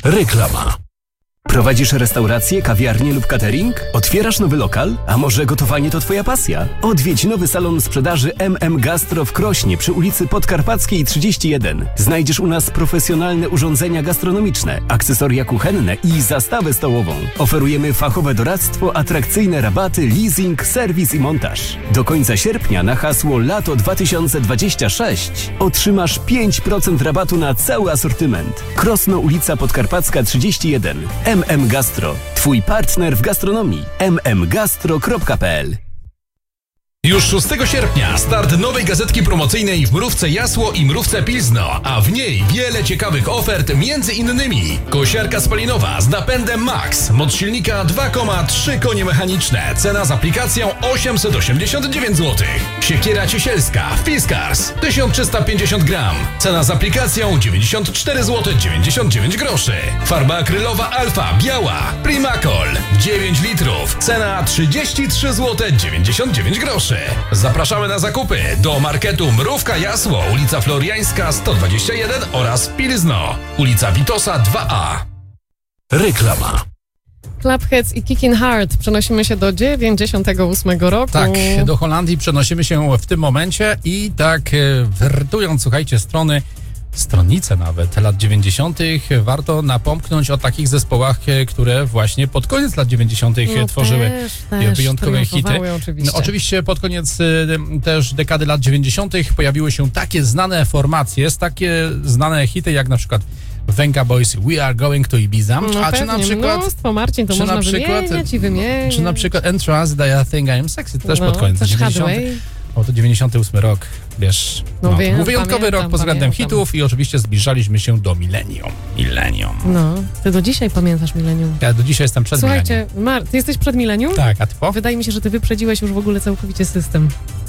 Reklama. Prowadzisz restaurację, kawiarnię lub catering? Otwierasz nowy lokal? A może gotowanie to twoja pasja? Odwiedź nowy salon sprzedaży MM Gastro w Krośnie przy ulicy Podkarpackiej 31. Znajdziesz u nas profesjonalne urządzenia gastronomiczne, akcesoria kuchenne i zastawę stołową. Oferujemy fachowe doradztwo, atrakcyjne rabaty, leasing, serwis i montaż. Do końca sierpnia na hasło Lato 2026 otrzymasz 5% rabatu na cały asortyment. Krosno, ulica Podkarpacka 31. MM Gastro. Twój partner w gastronomii. mmgastro.pl. Już 6 sierpnia start nowej gazetki promocyjnej w Mrówce Jasło i Mrówce Pilzno, a w niej wiele ciekawych ofert, między innymi kosiarka spalinowa z napędem Max, moc silnika 2,3 konie mechaniczne, cena z aplikacją 889 zł. Siekiera ciesielska Fiskars 1350 gram, cena z aplikacją 94 zł 99 groszy. Farba akrylowa Alfa biała Primacol 9 litrów, cena 33 zł 99 groszy. Zapraszamy na zakupy do marketu Mrówka Jasło, ulica Floriańska 121 oraz Pilzno, ulica Witosa 2A. Reklama. Clubheads i Kicking Heart. Przenosimy się do 98 roku. Tak, do Holandii przenosimy się w tym momencie i tak wertując, słuchajcie, stronnice nawet lat 90. warto napomknąć o takich zespołach, które właśnie pod koniec lat 90. tworzyły wyjątkowe hity. Oczywiście pod koniec też dekady lat 90. pojawiły się takie znane formacje, takie znane hity jak na przykład Venga Boys, We Are Going to Ibiza, a czy na przykład mnóstwo, Marcin, to można wymieniać. Czy na przykład Entrance, I Think I Am Sexy, to też pod koniec 90. O, to 98 rok, wiesz, był wyjątkowy rok pod względem hitów i oczywiście zbliżaliśmy się do milenium. No, ty do dzisiaj pamiętasz milenium. Ja do dzisiaj jestem przed milenium. Słuchajcie, ty jesteś przed milenium? Tak, a ty po? Wydaje mi się, że ty wyprzedziłeś już w ogóle całkowicie system.